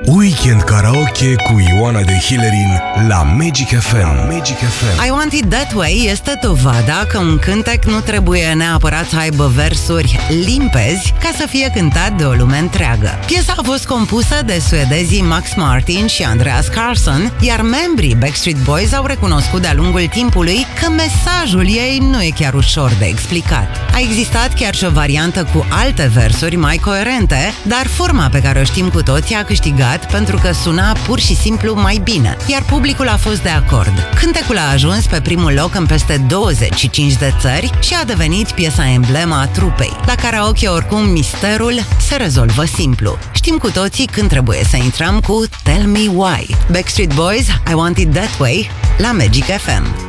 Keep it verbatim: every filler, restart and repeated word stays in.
Weekend Karaoke cu Ioana de Hillerin la Magic F M. Magic F M. I Want It That Way este dovada că un cântec nu trebuie neapărat să aibă versuri limpezi ca să fie cântat de o lume întreagă. Piesa a fost compusă de suedezii Max Martin și Andreas Carlsson, iar membrii Backstreet Boys au recunoscut de-a lungul timpului că mesajul ei nu e chiar ușor de explicat. A existat chiar și o variantă cu alte versuri mai coerente, dar forma pe care o știm cu toții a câștigat pentru că suna pur și simplu mai bine, iar publicul a fost de acord. Cântecul a ajuns pe primul loc în peste douăzeci și cinci de țări și a devenit piesa emblema a trupei. La karaoke, oricum, misterul se rezolvă simplu. Știm cu toții când trebuie să intrăm cu Tell Me Why. Backstreet Boys, I Want It That Way, la Magic F M.